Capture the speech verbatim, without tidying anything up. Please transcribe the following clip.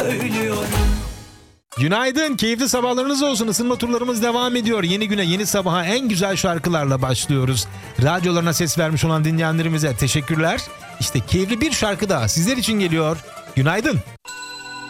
söylüyorum. Günaydın, keyifli sabahlarınız olsun. Isınma turlarımız devam ediyor. Yeni güne, yeni sabaha en güzel şarkılarla başlıyoruz. Radyolarına ses vermiş olan dinleyenlerimize teşekkürler. İşte keyifli bir şarkı daha sizler için geliyor. Günaydın.